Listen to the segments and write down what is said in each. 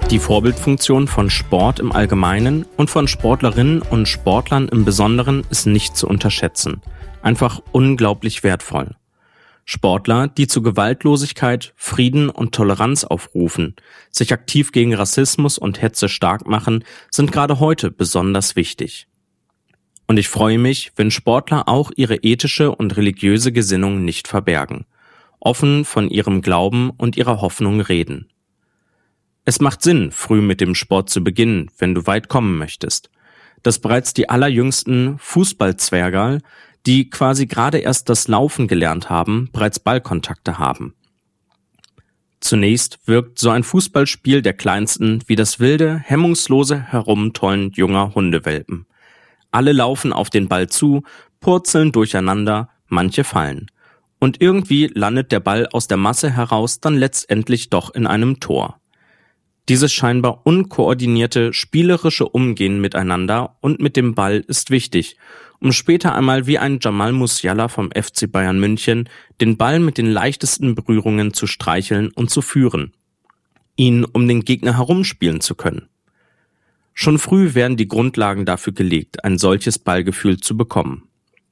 Die Vorbildfunktion von Sport im Allgemeinen und von Sportlerinnen und Sportlern im Besonderen ist nicht zu unterschätzen. Einfach unglaublich wertvoll. Sportler, die zu Gewaltlosigkeit, Frieden und Toleranz aufrufen, sich aktiv gegen Rassismus und Hetze stark machen, sind gerade heute besonders wichtig. Und ich freue mich, wenn Sportler auch ihre ethische und religiöse Gesinnung nicht verbergen, offen von ihrem Glauben und ihrer Hoffnung reden. Es macht Sinn, früh mit dem Sport zu beginnen, wenn du weit kommen möchtest. Dass bereits die allerjüngsten Fußballzwergerl, die quasi gerade erst das Laufen gelernt haben, bereits Ballkontakte haben. Zunächst wirkt so ein Fußballspiel der Kleinsten wie das wilde, hemmungslose Herumtollen junger Hundewelpen. Alle laufen auf den Ball zu, purzeln durcheinander, manche fallen. Und irgendwie landet der Ball aus der Masse heraus dann letztendlich doch in einem Tor. Dieses scheinbar unkoordinierte, spielerische Umgehen miteinander und mit dem Ball ist wichtig, um später einmal wie ein Jamal Musiala vom FC Bayern München den Ball mit den leichtesten Berührungen zu streicheln und zu führen, ihn um den Gegner herumspielen zu können. Schon früh werden die Grundlagen dafür gelegt, ein solches Ballgefühl zu bekommen.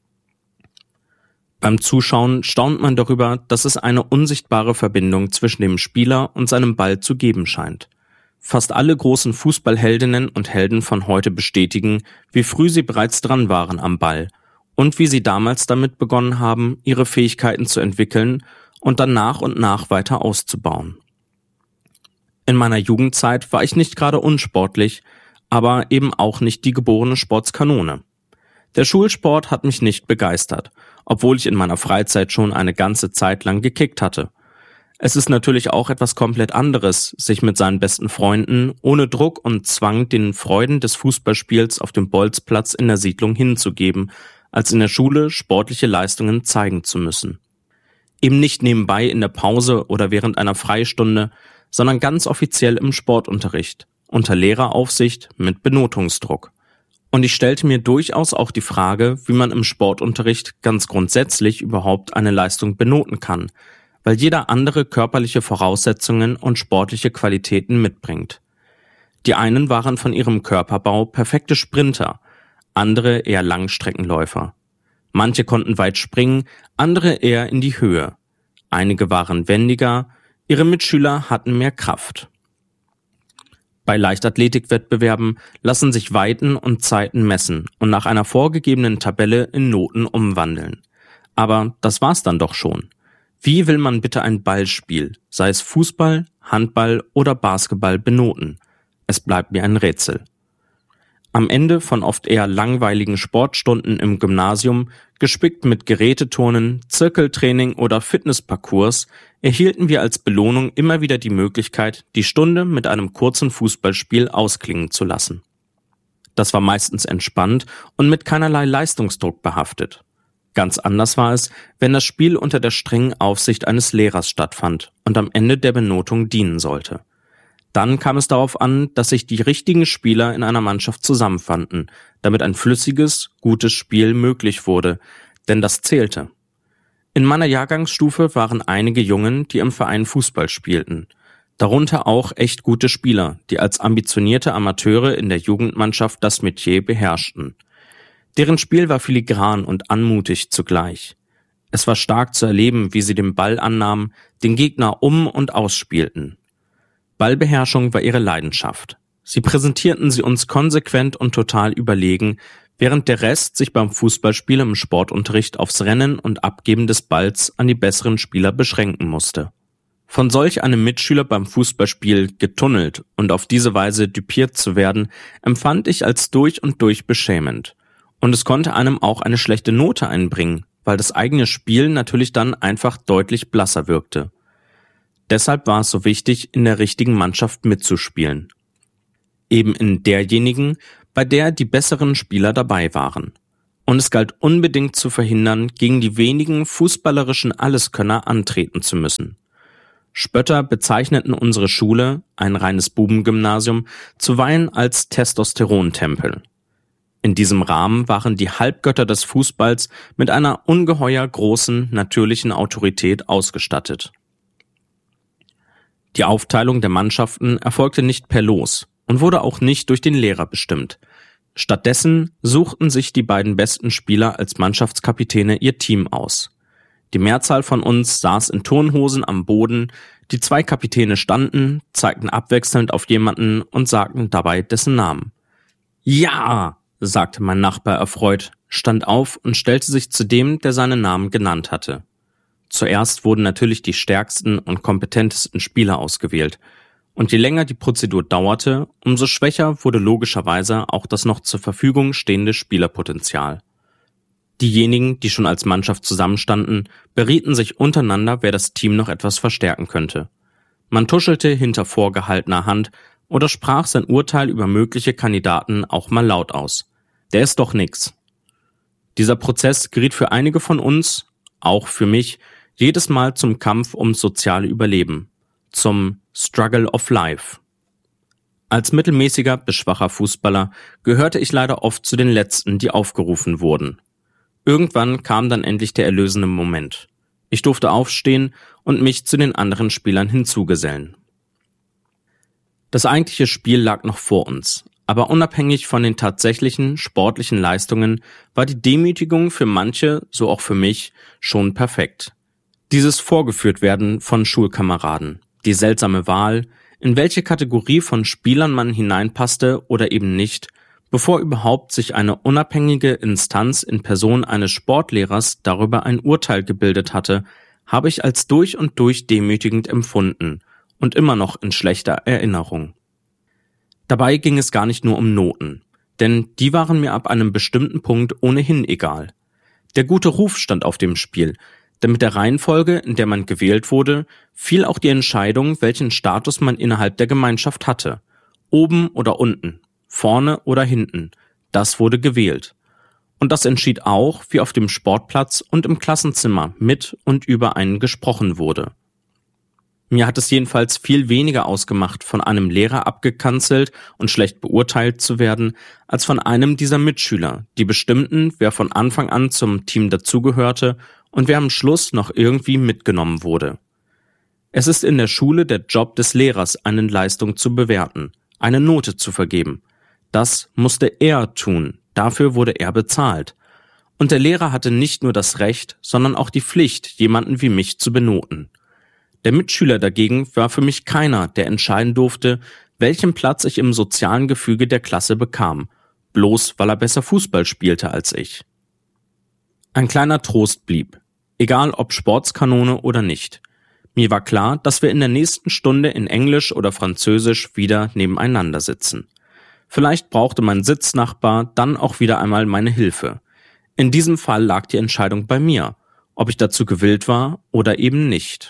Beim Zuschauen staunt man darüber, dass es eine unsichtbare Verbindung zwischen dem Spieler und seinem Ball zu geben scheint. Fast alle großen Fußballheldinnen und Helden von heute bestätigen, wie früh sie bereits dran waren am Ball und wie sie damals damit begonnen haben, ihre Fähigkeiten zu entwickeln und dann nach und nach weiter auszubauen. In meiner Jugendzeit war ich nicht gerade unsportlich, aber eben auch nicht die geborene Sportskanone. Der Schulsport hat mich nicht begeistert, obwohl ich in meiner Freizeit schon eine ganze Zeit lang gekickt hatte. Es ist natürlich auch etwas komplett anderes, sich mit seinen besten Freunden ohne Druck und Zwang den Freuden des Fußballspiels auf dem Bolzplatz in der Siedlung hinzugeben, als in der Schule sportliche Leistungen zeigen zu müssen. Eben nicht nebenbei in der Pause oder während einer Freistunde, sondern ganz offiziell im Sportunterricht, unter Lehreraufsicht mit Benotungsdruck. Und ich stellte mir durchaus auch die Frage, wie man im Sportunterricht ganz grundsätzlich überhaupt eine Leistung benoten kann, weil jeder andere körperliche Voraussetzungen und sportliche Qualitäten mitbringt. Die einen waren von ihrem Körperbau perfekte Sprinter, andere eher Langstreckenläufer. Manche konnten weit springen, andere eher in die Höhe. Einige waren wendiger, ihre Mitschüler hatten mehr Kraft. Bei Leichtathletikwettbewerben lassen sich Weiten und Zeiten messen und nach einer vorgegebenen Tabelle in Noten umwandeln. Aber das war's dann doch schon. Wie will man bitte ein Ballspiel, sei es Fußball, Handball oder Basketball, benoten? Es bleibt mir ein Rätsel. Am Ende von oft eher langweiligen Sportstunden im Gymnasium, gespickt mit Geräteturnen, Zirkeltraining oder Fitnessparcours, erhielten wir als Belohnung immer wieder die Möglichkeit, die Stunde mit einem kurzen Fußballspiel ausklingen zu lassen. Das war meistens entspannt und mit keinerlei Leistungsdruck behaftet. Ganz anders war es, wenn das Spiel unter der strengen Aufsicht eines Lehrers stattfand und am Ende der Benotung dienen sollte. Dann kam es darauf an, dass sich die richtigen Spieler in einer Mannschaft zusammenfanden, damit ein flüssiges, gutes Spiel möglich wurde, denn das zählte. In meiner Jahrgangsstufe waren einige Jungen, die im Verein Fußball spielten. Darunter auch echt gute Spieler, die als ambitionierte Amateure in der Jugendmannschaft das Metier beherrschten. Deren Spiel war filigran und anmutig zugleich. Es war stark zu erleben, wie sie den Ball annahmen, den Gegner um- und ausspielten. Ballbeherrschung war ihre Leidenschaft. Sie präsentierten sie uns konsequent und total überlegen, während der Rest sich beim Fußballspiel im Sportunterricht aufs Rennen und Abgeben des Balls an die besseren Spieler beschränken musste. Von solch einem Mitschüler beim Fußballspiel getunnelt und auf diese Weise düpiert zu werden, empfand ich als durch und durch beschämend. Und es konnte einem auch eine schlechte Note einbringen, weil das eigene Spiel natürlich dann einfach deutlich blasser wirkte. Deshalb war es so wichtig, in der richtigen Mannschaft mitzuspielen. Eben in derjenigen, bei der die besseren Spieler dabei waren. Und es galt unbedingt zu verhindern, gegen die wenigen fußballerischen Alleskönner antreten zu müssen. Spötter bezeichneten unsere Schule, ein reines Bubengymnasium, zuweilen als Testosterontempel. In diesem Rahmen waren die Halbgötter des Fußballs mit einer ungeheuer großen natürlichen Autorität ausgestattet. Die Aufteilung der Mannschaften erfolgte nicht per Los und wurde auch nicht durch den Lehrer bestimmt. Stattdessen suchten sich die beiden besten Spieler als Mannschaftskapitäne ihr Team aus. Die Mehrzahl von uns saß in Turnhosen am Boden, die 2 Kapitäne standen, zeigten abwechselnd auf jemanden und sagten dabei dessen Namen. »Ja«, sagte mein Nachbar erfreut, stand auf und stellte sich zu dem, der seinen Namen genannt hatte. Zuerst wurden natürlich die stärksten und kompetentesten Spieler ausgewählt. Und je länger die Prozedur dauerte, umso schwächer wurde logischerweise auch das noch zur Verfügung stehende Spielerpotenzial. Diejenigen, die schon als Mannschaft zusammenstanden, berieten sich untereinander, wer das Team noch etwas verstärken könnte. Man tuschelte hinter vorgehaltener Hand oder sprach sein Urteil über mögliche Kandidaten auch mal laut aus. Der ist doch nix. Dieser Prozess geriet für einige von uns, auch für mich, jedes Mal zum Kampf ums soziale Überleben, zum Struggle of Life. Als mittelmäßiger bis schwacher Fußballer gehörte ich leider oft zu den Letzten, die aufgerufen wurden. Irgendwann kam dann endlich der erlösende Moment. Ich durfte aufstehen und mich zu den anderen Spielern hinzugesellen. Das eigentliche Spiel lag noch vor uns, aber unabhängig von den tatsächlichen sportlichen Leistungen war die Demütigung für manche, so auch für mich, schon perfekt. Dieses Vorgeführtwerden von Schulkameraden, die seltsame Wahl, in welche Kategorie von Spielern man hineinpasste oder eben nicht, bevor überhaupt sich eine unabhängige Instanz in Person eines Sportlehrers darüber ein Urteil gebildet hatte, habe ich als durch und durch demütigend empfunden und immer noch in schlechter Erinnerung. Dabei ging es gar nicht nur um Noten, denn die waren mir ab einem bestimmten Punkt ohnehin egal. Der gute Ruf stand auf dem Spiel, denn mit der Reihenfolge, in der man gewählt wurde, fiel auch die Entscheidung, welchen Status man innerhalb der Gemeinschaft hatte. Oben oder unten, vorne oder hinten, das wurde gewählt. Und das entschied auch, wie auf dem Sportplatz und im Klassenzimmer mit und über einen gesprochen wurde. Mir hat es jedenfalls viel weniger ausgemacht, von einem Lehrer abgekanzelt und schlecht beurteilt zu werden, als von einem dieser Mitschüler, die bestimmten, wer von Anfang an zum Team dazugehörte und wer am Schluss noch irgendwie mitgenommen wurde. Es ist in der Schule der Job des Lehrers, eine Leistung zu bewerten, eine Note zu vergeben. Das musste er tun, dafür wurde er bezahlt. Und der Lehrer hatte nicht nur das Recht, sondern auch die Pflicht, jemanden wie mich zu benoten. Der Mitschüler dagegen war für mich keiner, der entscheiden durfte, welchen Platz ich im sozialen Gefüge der Klasse bekam, bloß weil er besser Fußball spielte als ich. Ein kleiner Trost blieb, egal ob Sportskanone oder nicht. Mir war klar, dass wir in der nächsten Stunde in Englisch oder Französisch wieder nebeneinander sitzen. Vielleicht brauchte mein Sitznachbar dann auch wieder einmal meine Hilfe. In diesem Fall lag die Entscheidung bei mir, ob ich dazu gewillt war oder eben nicht.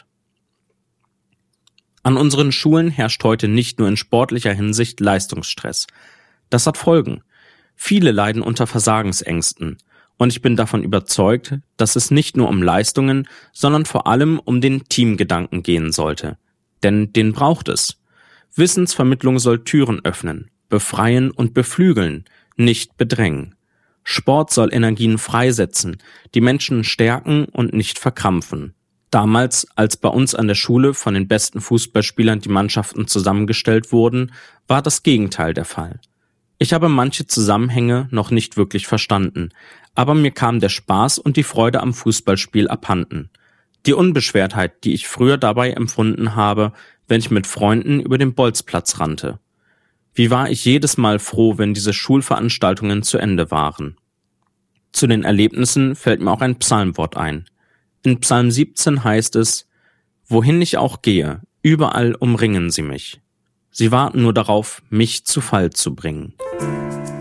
An unseren Schulen herrscht heute nicht nur in sportlicher Hinsicht Leistungsstress. Das hat Folgen. Viele leiden unter Versagensängsten. Und ich bin davon überzeugt, dass es nicht nur um Leistungen, sondern vor allem um den Teamgedanken gehen sollte. Denn den braucht es. Wissensvermittlung soll Türen öffnen, befreien und beflügeln, nicht bedrängen. Sport soll Energien freisetzen, die Menschen stärken und nicht verkrampfen. Damals, als bei uns an der Schule von den besten Fußballspielern die Mannschaften zusammengestellt wurden, war das Gegenteil der Fall. Ich habe manche Zusammenhänge noch nicht wirklich verstanden, aber mir kam der Spaß und die Freude am Fußballspiel abhanden. Die Unbeschwertheit, die ich früher dabei empfunden habe, wenn ich mit Freunden über den Bolzplatz rannte. Wie war ich jedes Mal froh, wenn diese Schulveranstaltungen zu Ende waren. Zu den Erlebnissen fällt mir auch ein Psalmwort ein. In Psalm 17 heißt es: Wohin ich auch gehe, überall umringen sie mich. Sie warten nur darauf, mich zu Fall zu bringen.